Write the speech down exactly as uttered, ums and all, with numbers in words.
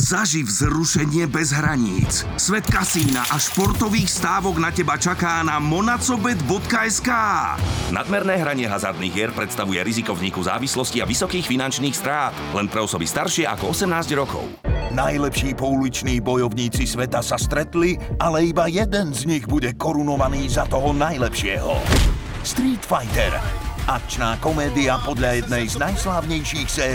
Zaži vzrušenie bez hraníc. Svet kasína a športových stávok na teba čaká na monacobet bodka es ká. Nadmerné hranie hazardných hier predstavuje riziko vzniku závislosti a vysokých finančných strát. Len pre osoby staršie ako osemnásť rokov. Najlepší pouliční bojovníci sveta sa stretli, ale iba jeden z nich bude korunovaný za toho najlepšieho. Street Fighter. Akčná komédia podľa jednej z najslávnejších sérií